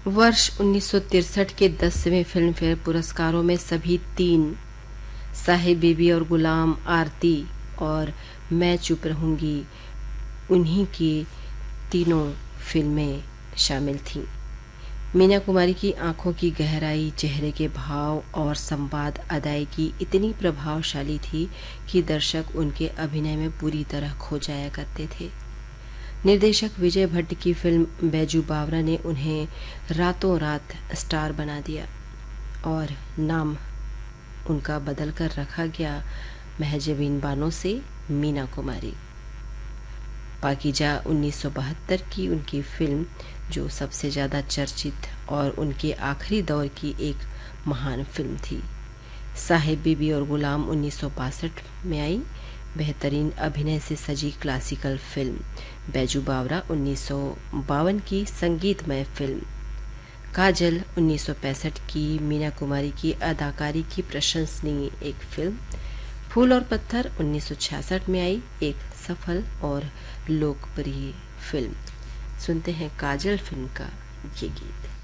वर्ष 1963 के 10वें फिल्मफेयर पुरस्कारों में सभी 3 साहिब बीबी और गुलाम, आरती और मैं चुप रहूंगी उन्हीं की तीनों फिल्में शामिल थीं। मीना कुमारी की आंखों की गहराई, चेहरे के भाव और संवाद अदायगी इतनी प्रभावशाली थी कि दर्शक उनके अभिनय में पूरी तरह खो जाया करते थे। निर्देशक विजय भट्ट की फिल्म बैजू बावरा ने उन्हें रातों रात स्टार बना दिया और नाम उनका बदलकर रखा गया महजबीन बानों से मीना कुमारी। पाकीजा 1972 की उनकी फिल्म जो सबसे ज़्यादा चर्चित और उनके आखिरी दौर की एक महान फिल्म थी। साहिब बीबी और गुलाम 1962 में आई बेहतरीन अभिनय से सजी क्लासिकल फिल्म। बैजू बावरा 1952 की संगीतमय फिल्म। काजल 1965 की मीना कुमारी की अदाकारी की प्रशंसनीय एक फिल्म। फूल और पत्थर 1966 में आई एक सफल और लोकप्रिय फिल्म। सुनते हैं काजल फिल्म का ये गीत।